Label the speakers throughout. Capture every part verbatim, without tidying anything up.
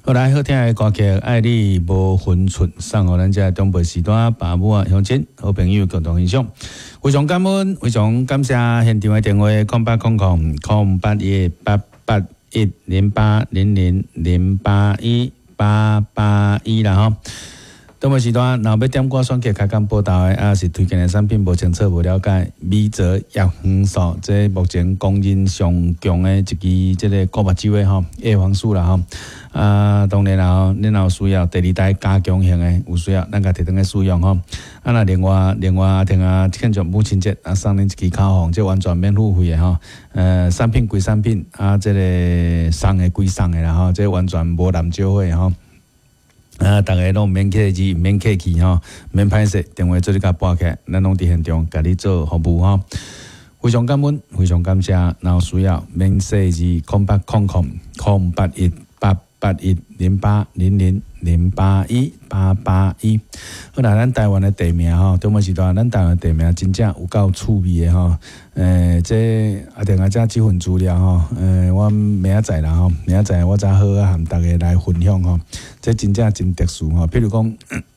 Speaker 1: 好来，好听的歌曲《爱你无分寸》，送予咱这中部时段爸母啊、乡亲、好朋友共同分享。非常感恩，非常感谢现场的电话空八空空空八一八八一零八零零零八一八八一啦吼。中部时段，若要点歌选曲开讲报道的，啊是推荐的产品无清楚、无了解，米泽叶黄素，这目前供应上强的一支这个高目酒的吼，叶黄素啦吼。啊，当然啦吼，恁若有需要第二代加强型的，有需要咱家摕转来使用吼。啊，那另外另外听啊，庆祝母亲节啊，送恁一支口红，这完全免付费的吼。呃，产品归产品，啊，这个送的归送的啦吼，这完全无难少费吼。啊，大家拢免客气，免客气吼，免歹势，电话做你甲拨起，咱拢伫现场甲你做服务吼。非常感恩，非常感谢，若有需要免设置空八空空空八一八八一零八零零零八一八八一。好啦，咱台湾的地名吼，中午时段咱台湾地名真正有够趣味的吼。诶，这啊，定啊，这几份资料吼，诶，我明仔载啦吼，明仔载我才好啊，含大家来分享吼。这真正真特殊吼，譬如讲，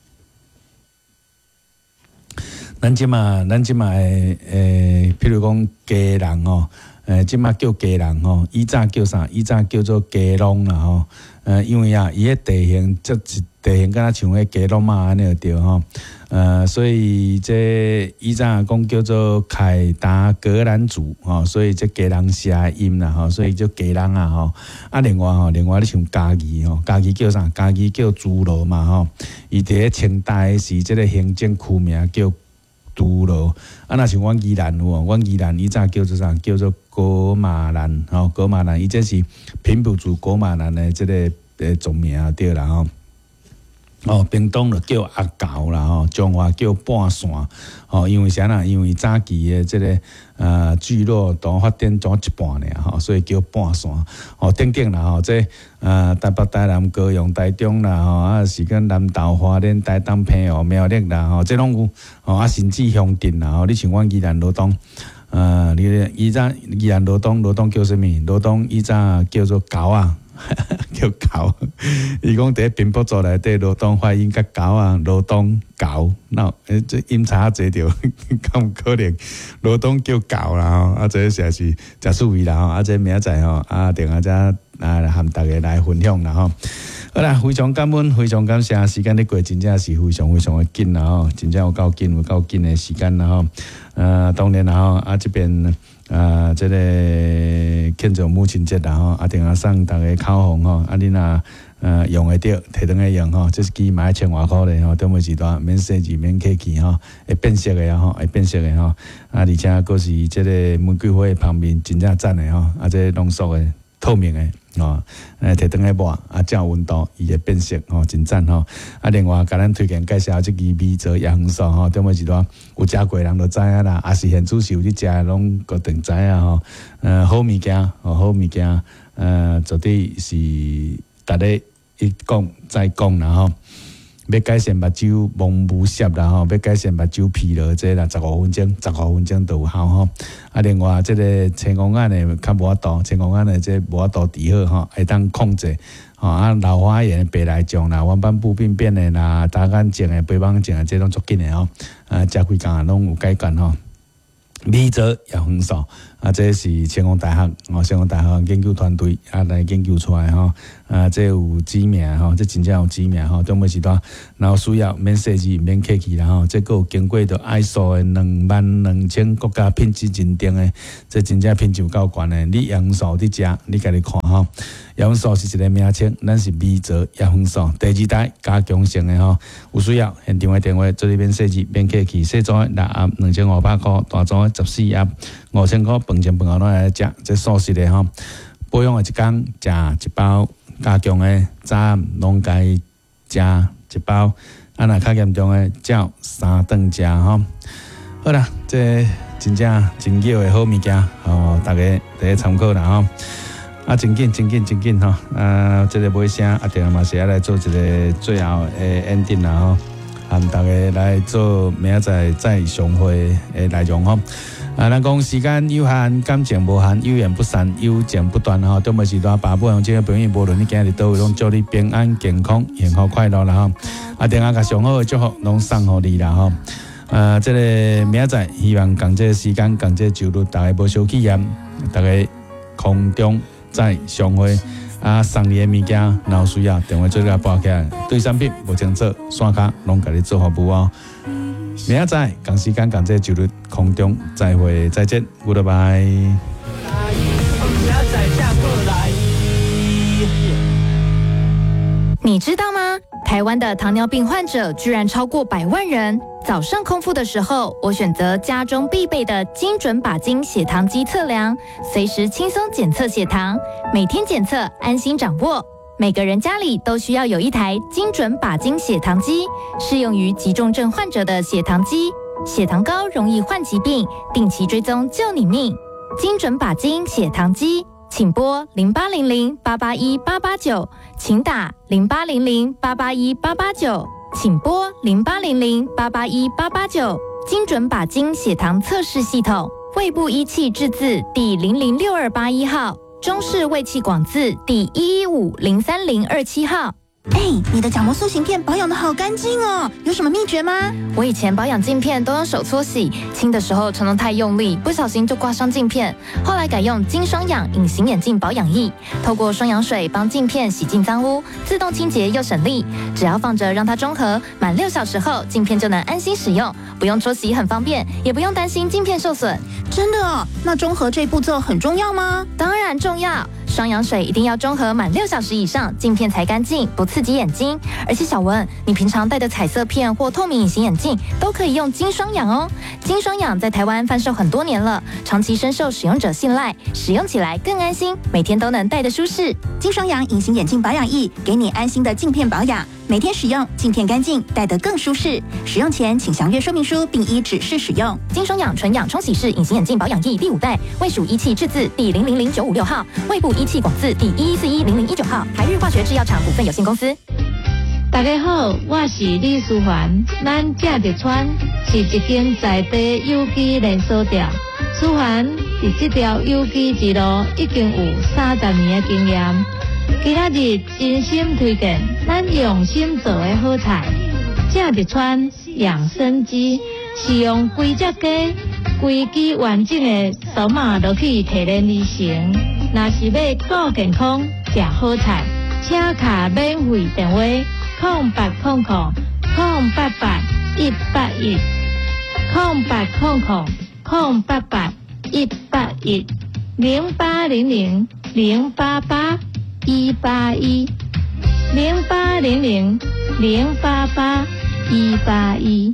Speaker 1: 咱即马，咱即马诶诶，譬如讲鸡人吼。诶，即马叫鸡人吼，以早叫啥？以早叫做鸡笼啦吼。呃，因为啊，伊个地形即地形敢若像迄鸡笼嘛安尼对吼。呃，所以这以早讲叫做凯达格兰族吼，所以这鸡人谐音啦吼，所以叫鸡人啊吼。啊，另外吼，另外你像家己吼，家己叫啥？家己叫猪肉嘛吼。伊伫咧清代时，即个行政区名叫猪肉。啊，若像阮宜兰有哦，阮宜兰以早叫做啥？叫做果马兰吼，果马兰，伊这是平埔族果马兰的即个诶族名对啦吼。哦，屏东就叫阿猴啦吼，中华叫半线吼，因为啥啦？因为早期的即个呃聚落都发展咗一半尔吼，所以叫半线。哦，等等啦吼，这呃台北、台南、高雄、台中啦吼，啊是跟南投、花莲、台东、澎湖、苗栗啦吼，这拢有吼，啊甚至乡镇啦吼，你像阮宜兰罗东。呃，你以前宜兰罗东，罗东叫什么？罗东以前叫做狗啊，叫狗。伊讲伫屏北族内底，罗东发音甲狗啊，罗东狗，那诶，这音差侪着，敢有可能？罗东叫狗啦吼，啊，这实是真趣味啦吼，啊，这明仔载吼，啊，定啊，这啊，含大家来分享啦吼。好啦，非常感恩，非常感谢，时间咧过真正是非常非常的紧啦吼，真正有够紧，有够紧的时间啦吼。呃，当然啦吼，啊这边啊，这个庆祝母亲节啦吼，啊定啊送大家口红吼，啊你若呃用会着，摕转来用吼，这是几买一千外箍咧吼，中午时段免设置免客气吼，会变色的吼，会变色的吼，啊而且佫是这个玫瑰花旁边真正赞的吼，啊这浓缩的。透明的哦，诶，摕转来抹，啊，照温度伊会变色吼，真赞吼。啊，另外，甲咱推荐介绍即支米泽叶黄素吼，中午时段有食过人就知影啦，也是现主是有去食的，拢个定知影吼。呃，好物件，哦，好物件，呃，绝对是逐个一讲再讲啦吼。要改善目睭蒙雾涩啦吼，要改善目睭疲劳，这啦十五分钟，十五分钟就有效吼。啊，另外这个青光眼的较无法度，青光眼的这无法度治好吼，会当控制。吼啊，老花眼、白内障啦、黄斑部病变的啦、大眼睛的、白眼睛的，这拢足紧的吼。啊，食几工拢有改观吼。米泽叶黄素啊，这是成功大学哦，成功大学研究团队啊来研究出来吼。啊，这有知名吼，这真正有知名吼。中午时段，然后需要免设置、免客气啦吼。这个有经过着 I S O 的两万两千国家品质认定的，这真正品质有够悬的。你叶黄素伫食，你家己看吼。叶黄素是一个名称，咱是米泽叶黄素第二代加强型的吼。有需要现场的电话做里免设置、免客气，小组六盒两千五百块，大组十四盒五千块，饭前饭后拢来食，这素食的吼。保养的一工食一包。加强的早暗拢该食一包，啊若较严重的照三顿食吼。好啦，这真正真少的好物件，吼，大家大家参考啦吼。啊，真紧真紧真紧吼，啊，这个尾声啊，定嘛是要来做一个最后的 ending 啦吼，含大家来做明仔载再上会的内容吼。 啊，咱讲时间有限，感情无限，有缘不散，有情不断吼。都没是大爸母用这个朋友，无论你今日倒位，拢祝你平安、健康、幸福、快乐啦吼。啊，另外个上好的祝福，拢送互你啦吼。呃，这个明仔载，希望共这个时间、共这个周日，大家无小气焰，大家空中再相会。啊，送你的物件，若有需要，电话做个拨起来。对产品无清楚，线卡拢甲你做服务哦。明仔载同时间同这周日空中再会，再见 ，Goodbye。
Speaker 2: 你知道吗？台湾的糖尿病患者居然超过百万人。早上空腹的时候，我选择家中必备的精准把精血糖机测量，随时轻松检测血糖，每天检测，安心掌握。每个人家里都需要有一台精准把精血糖机，适用于急重症患者的血糖机。血糖高容易患疾病，定期追踪救你命。精准把精血糖机，请拨零八零零八八一八八九，请打零八零零八八一八八九，请拨零八零零八八一八八九。精准把精血糖测试系统，卫部仪器制字第零零六二八一号。中式卫气广字第一一五零三零二七号。
Speaker 3: 哎，你的角膜塑形片保养得好干净哦，有什么秘诀吗？
Speaker 2: 我以前保养镜片都用手搓洗，清的时候常常太用力，不小心就刮伤镜片。后来改用金双氧隐形眼镜保养液，透过双氧水帮镜片洗净脏污，自动清洁又省力。只要放着让它中和，满六小时后镜片就能安心使用，不用搓洗很方便，也不用担心镜片受损。
Speaker 3: 真的哦？那中和这步骤很重要吗？
Speaker 2: 当然重要。双氧水一定要中和满六小时以上，镜片才干净，不刺激眼睛。而且小文，你平常戴的彩色片或透明隐形眼镜都可以用金双氧哦。金双氧在台湾贩售很多年了，长期深受使用者信赖，使用起来更安心，每天都能戴得舒适。
Speaker 3: 金双氧隐形眼镜保养液，给你安心的镜片保养，每天使用，镜片干净，戴得更舒适。使用前请详阅说明书，并依指示使用。
Speaker 2: 金双氧纯氧冲洗式隐形眼镜保养液第五代，卫属仪器制字第零零零九五六号，卫部仪器广字第一一四一零零一九号，台日化学制药厂股份有限公司。
Speaker 4: 大家好，我是李淑环。咱正直川是一间在地有机连锁店。淑环伫这条有机之路已经有三十年的经验。今仔日真心推荐咱用心做的好菜。正直川养生鸡是用规只鸡、规只完整的扫码落去提炼而成。若是要顾健康、食好菜，请卡免费电话。空八空空空八八一八一，空八空空空八八一八一，零八零零零八八一八一，零八零零零八八一八一。